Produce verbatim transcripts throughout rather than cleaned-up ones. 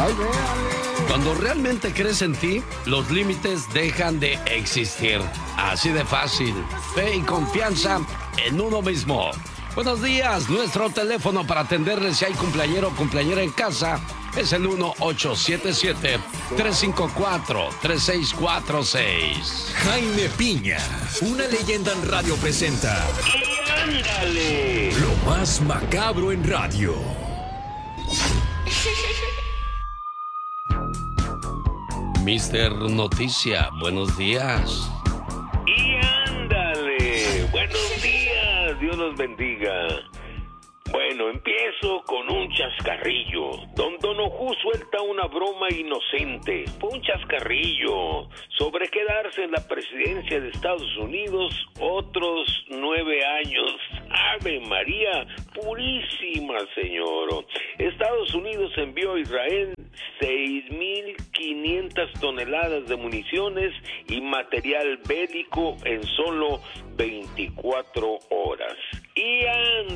Ay, véale. Cuando realmente crees en ti, los límites dejan de existir. Así de fácil. Fe y confianza en uno mismo. Buenos días. Nuestro teléfono para atenderles si hay cumpleañero o cumpleañera en casa es el uno ocho siete siete, tres cinco cuatro, tres seis cuatro seis. Jaime Piña, una leyenda en radio presenta. ¡Y ándale! Lo más macabro en radio. Mister Noticia, buenos días. ¡Y ándale! Buenos días, Dios los bendiga. Bueno, empiezo con un chascarrillo. Don Donojú suelta una broma inocente. Fue un chascarrillo sobre quedarse en la presidencia de Estados Unidos otros nueve años. ¡Ave María! Purísima, señor. Estados Unidos envió a Israel seis mil quinientas toneladas de municiones y material bélico en solo veinticuatro horas. Y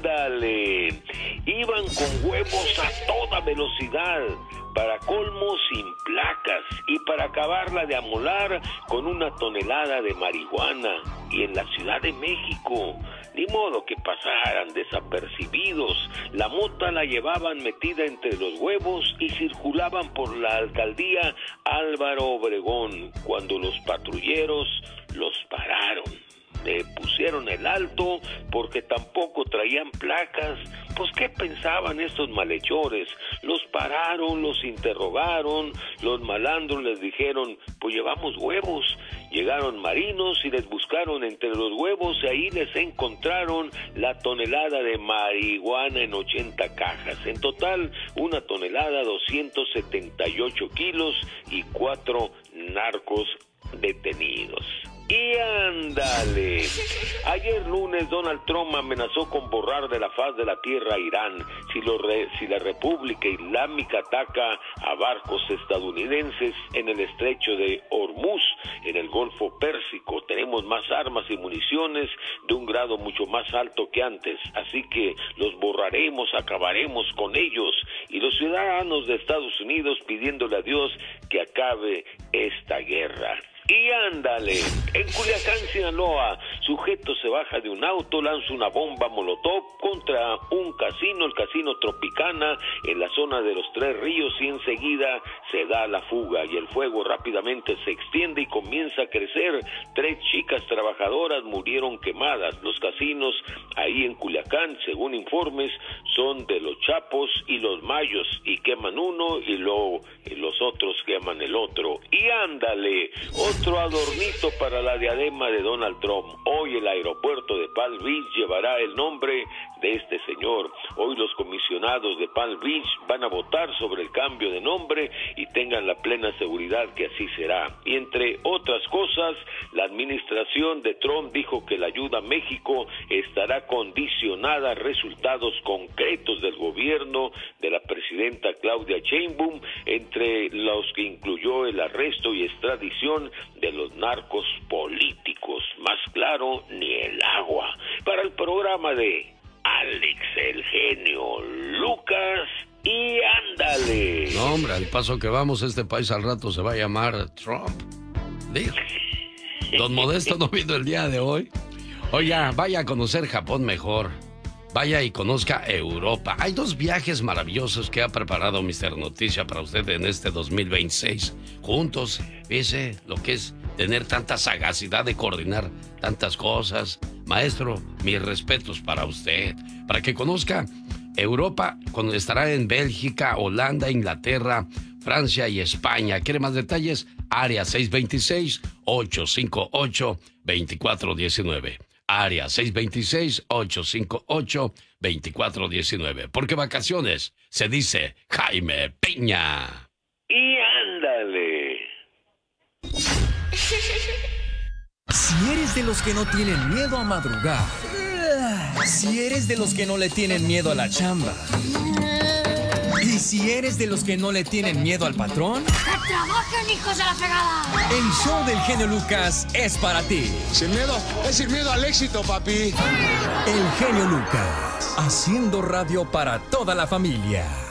ándale, iban con huevos a toda velocidad, para colmo sin placas y para acabarla de amolar con una tonelada de marihuana. Y en la Ciudad de México, ni modo que pasaran desapercibidos. La mota la llevaban metida entre los huevos y circulaban por la alcaldía Álvaro Obregón cuando los patrulleros los pararon. Le pusieron el alto porque tampoco traían placas. Pues, ¿qué pensaban estos malhechores? Los pararon, los interrogaron, los malandros les dijeron, pues llevamos huevos. Llegaron marinos y les buscaron entre los huevos y ahí les encontraron la tonelada de marihuana en ochenta cajas. En total, una tonelada, doscientos setenta y ocho kilos y cuatro narcos detenidos. Y ándale, ayer lunes Donald Trump amenazó con borrar de la faz de la tierra a Irán si, lo re, si la República Islámica ataca a barcos estadounidenses en el estrecho de Hormuz, en el Golfo Pérsico. Tenemos más armas y municiones de un grado mucho más alto que antes, así que los borraremos, acabaremos con ellos. Y los ciudadanos de Estados Unidos pidiéndole a Dios que acabe esta guerra. Y ándale, en Culiacán, Sinaloa, sujeto se baja de un auto, lanza una bomba molotov contra un casino, el Casino Tropicana, en la zona de los Tres Ríos, y enseguida se da la fuga y el fuego rápidamente se extiende y comienza a crecer. Tres chicas trabajadoras murieron quemadas. Los casinos ahí en Culiacán, según informes, son de los Chapos y los Mayos, y queman uno y luego los otros queman el otro. Y ándale, otro adornito para la diadema de Donald Trump. Hoy el aeropuerto de Palm Beach llevará el nombre de este señor. Hoy los comisionados de Palm Beach van a votar sobre el cambio de nombre y tengan la plena seguridad que así será. Y entre otras cosas, la administración de Trump dijo que la ayuda a México estará condicionada a resultados concretos del gobierno de la presidenta Claudia Sheinbaum, entre los que incluyó el arresto y extradición de los narcos políticos. Más claro, ni el agua. Para el programa de Alex el Genio Lucas, y ándale. No, hombre, al paso que vamos, este país al rato se va a llamar Trump. Digo, don Modesto no vino el día de hoy. Oiga, vaya a conocer Japón mejor. Vaya y conozca Europa. Hay dos viajes maravillosos que ha preparado mister Noticia para usted en este dos mil veintiséis. Juntos, fíjese lo que es tener tanta sagacidad de coordinar tantas cosas. Maestro, mis respetos para usted. Para que conozca Europa, cuando estará en Bélgica, Holanda, Inglaterra, Francia y España. ¿Quiere más detalles? Área seis dos seis, ocho cinco ocho, dos cuatro uno nueve. Área seis dos seis, ocho cinco ocho, dos cuatro uno nueve. Porque vacaciones se dice Jaime Piña. Y ándale. Si eres de los que no tienen miedo a madrugar, si eres de los que no le tienen miedo a la chamba, y si eres de los que no le tienen miedo al patrón, ¡que trabajen, hijos de la fregada! El show del genio Lucas es para ti. Sin miedo, es sin miedo al éxito, papi. El genio Lucas, haciendo radio para toda la familia.